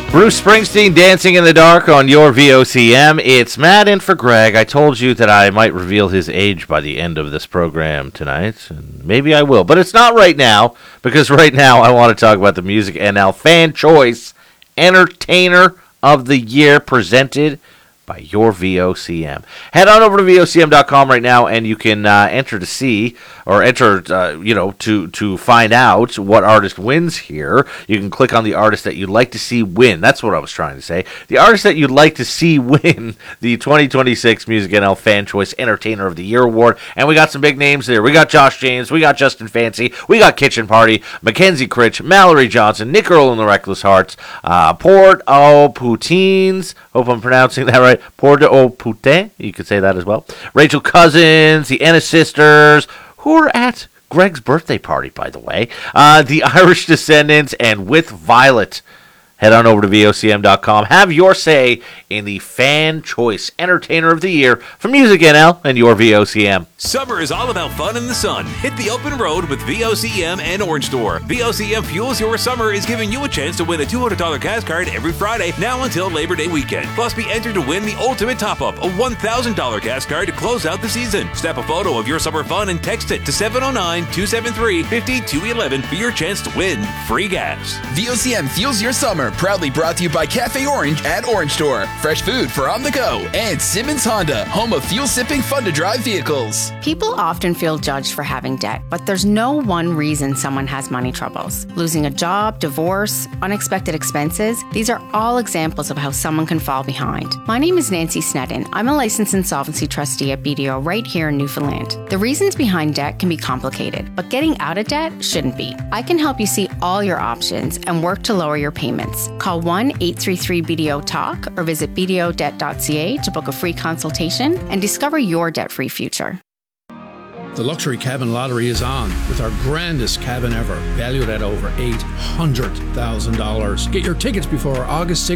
Bruce Springsteen, Dancing in the Dark on your VOCM. It's Matt in for Greg. I told you that I might reveal his age by the end of this program tonight, and maybe I will. But it's not right now, because right now I want to talk about the Music NL Fan Choice Entertainer of the Year presented by your VOCM. Head on over to VOCM.com right now, and you can enter to see, or enter, to find out what artist wins here. You can click on the artist that you'd like to see win. That's what I was trying to say. The artist that you'd like to see win the 2026 Music NL Fan Choice Entertainer of the Year Award. And we got some big names there. We got Josh James, we got Justin Fancy, we got Kitchen Party, Mackenzie Critch, Mallory Johnson, Nick Earl and the Reckless Hearts, Port au Poutines, hope I'm pronouncing that right, Port au Poutin, you could say that as well, Rachel Cousins, the Ennis Sisters, who are at Greg's birthday party, by the way, the Irish Descendants, and With Violet. Head on over to VOCM.com. Have your say in the Fan Choice Entertainer of the Year for Music NL and your VOCM. Summer is all about fun in the sun. Hit the open road with VOCM and Orange Store. VOCM Fuels Your Summer is giving you a chance to win a $200 gas card every Friday, now until Labor Day weekend. Plus, be entered to win the ultimate top-up, a $1,000 gas card to close out the season. Snap a photo of your summer fun and text it to 709-273-5211 for your chance to win free gas. VOCM Fuels Your Summer. Proudly brought to you by Cafe Orange at Orange Store. Fresh food for on the go. And Simmons Honda, home of fuel-sipping, fun-to-drive vehicles. People often feel judged for having debt, but there's no one reason someone has money troubles. Losing a job, divorce, unexpected expenses, these are all examples of how someone can fall behind. My name is Nancy Sneddon. I'm a licensed insolvency trustee at BDO right here in Newfoundland. The reasons behind debt can be complicated, but getting out of debt shouldn't be. I can help you see all your options and work to lower your payments. Call 1-833-BDO-TALK or visit bdodebt.ca to book a free consultation and discover your debt-free future. The Luxury Cabin Lottery is on with our grandest cabin ever, valued at over $800,000. Get your tickets before August 6th.